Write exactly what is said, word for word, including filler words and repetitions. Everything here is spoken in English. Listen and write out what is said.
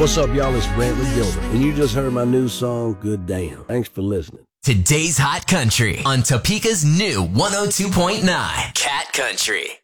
What's up, y'all? It's Brantley Gilbert, and you just heard my new song, Good Damn. Thanks for listening. Today's Hot Country on Topeka's new one oh two point nine Cat Country.